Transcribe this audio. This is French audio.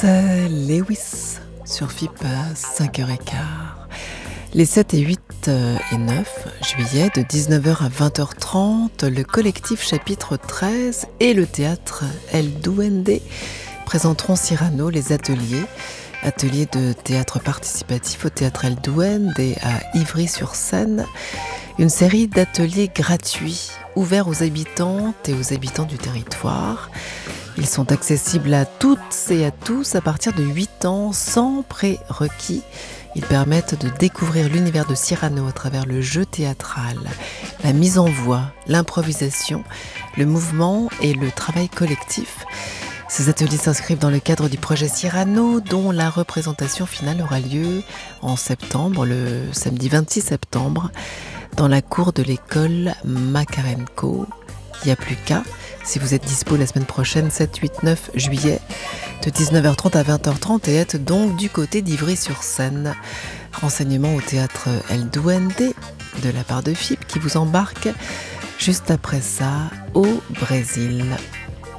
C'est Lewis sur FIP à 5h15. Les 7 et 8 et 9 juillet, de 19h à 20h30, le collectif chapitre 13 et le théâtre El Duende présenteront Cyrano, les ateliers de théâtre participatif au théâtre El Duende à Ivry-sur-Seine. Une série d'ateliers gratuits, ouverts aux habitantes et aux habitants du territoire. Ils sont accessibles à toutes et à tous à partir de 8 ans, sans prérequis. Ils permettent de découvrir l'univers de Cyrano à travers le jeu théâtral, la mise en voix, l'improvisation, le mouvement et le travail collectif. Ces ateliers s'inscrivent dans le cadre du projet Cyrano, dont la représentation finale aura lieu en septembre, le samedi 26 septembre, dans la cour de l'école Makarenko. Il n'y a plus qu'à. Si vous êtes dispo la semaine prochaine, 7, 8, 9 juillet, de 19h30 à 20h30, et êtes donc du côté d'Ivry-sur-Seine. Renseignements au théâtre El Duende de la part de FIP qui vous embarque juste après ça au Brésil.